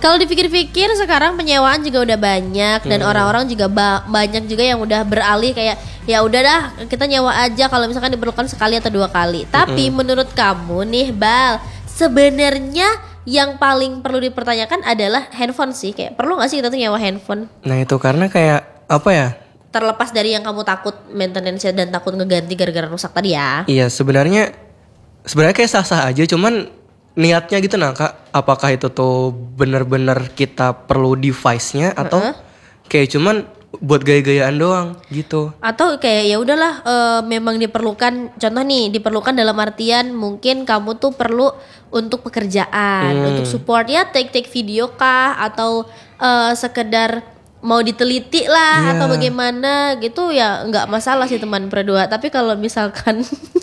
Kalau dipikir-pikir sekarang penyewaan juga udah banyak dan orang-orang juga banyak juga yang udah beralih kayak ya udah dah kita nyewa aja kalau misalkan diperlukan sekali atau 2 kali. Tapi menurut kamu nih Bal, sebenarnya yang paling perlu dipertanyakan adalah handphone sih. Kayak perlu gak sih kita tuh nyewa handphone? Nah itu karena kayak apa ya? Terlepas dari yang kamu takut maintenance dan takut ngeganti gara-gara rusak tadi ya. Iya sebenarnya kayak sah-sah aja, cuman niatnya gitu nah Kak, apakah itu tuh bener-bener kita perlu device-nya atau kayak cuman buat gaya-gayaan doang gitu. Atau kayak ya udahlah memang diperlukan, contoh nih diperlukan dalam artian mungkin kamu tuh perlu untuk pekerjaan, untuk support ya take video kah atau sekedar mau diteliti lah atau bagaimana gitu ya nggak masalah sih teman berdua. Tapi kalau misalkan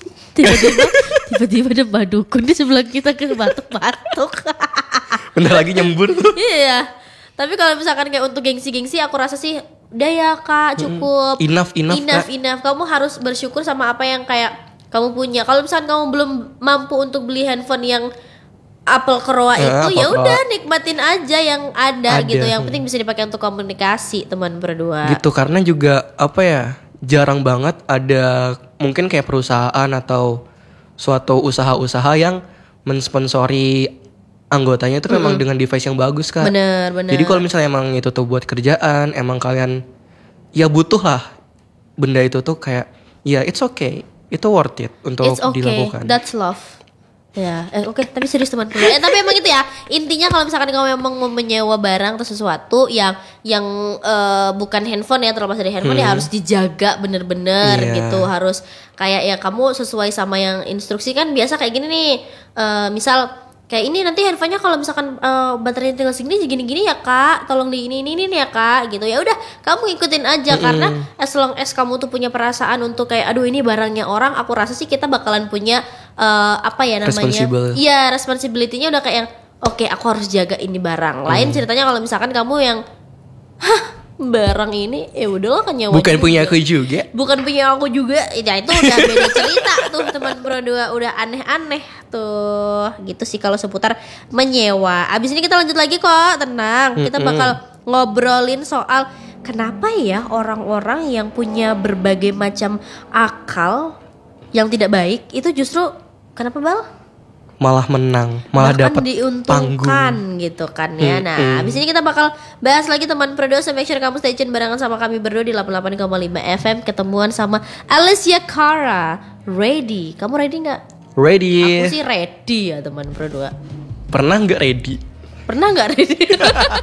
tiba-tiba ada badukun di sebelah kita ke batuk-batuk. Bentar lagi nyembur tuh. Iya. Tapi kalau misalkan kayak untuk gengsi-gengsi aku rasa sih udah ya Kak cukup. Enough. Kamu harus bersyukur sama apa yang kayak kamu punya. Kalau misalkan kamu belum mampu untuk beli handphone yang Apple Croa itu ya udah nikmatin aja yang ada gitu. Yang penting bisa dipakai untuk komunikasi teman berdua. Gitu karena juga apa ya? Jarang banget ada mungkin kayak perusahaan atau suatu usaha-usaha yang mensponsori anggotanya itu memang dengan device yang bagus Kak. Bener. Jadi kalau misalnya emang itu tuh buat kerjaan, emang kalian ya butuh lah benda itu tuh kayak ya it's okay, itu worth it untuk dilakukan. That's love. Ya, oke. Tapi serius teman. Tapi emang itu ya. Intinya kalau misalkan kamu memang mau menyewa barang atau sesuatu yang bukan handphone ya, terlepas dari handphone ya harus dijaga bener-bener gitu. Harus kayak ya kamu sesuai sama yang instruksi kan biasa kayak gini nih. Misal kayak ini nanti handphonenya kalau misalkan baterainya tinggal segini gini-gini ya Kak, tolong di ini ya Kak gitu. Ya udah kamu ikutin aja karena as long as kamu tuh punya perasaan untuk kayak aduh ini barangnya orang, aku rasa sih kita bakalan punya apa ya namanya? Iya, responsibility-nya udah kayak yang oke, aku harus jaga ini barang. Lain ceritanya kalau misalkan kamu yang barang ini ya udahlah kan nyawa bukan juga. Punya aku juga. Bukan punya aku juga. Ya itu udah beda cerita tuh teman berdua, udah aneh-aneh tuh. Gitu sih kalau seputar menyewa. Abis ini kita lanjut lagi kok, tenang. Kita bakal ngobrolin soal kenapa ya orang-orang yang punya berbagai macam akal yang tidak baik itu justru kenapa Bal? Malah menang, malah dapat diuntungkan gitu kan ya. Nah, abis ini kita bakal bahas lagi teman berdua. So make sure kamu stay tune barengan sama kami berdua di 88,5 FM. Ketemuan sama Alessia Cara. Ready? Kamu ready gak? Ready. Aku sih ready ya teman berdua. Pernah gak ready? Pernah gak ready?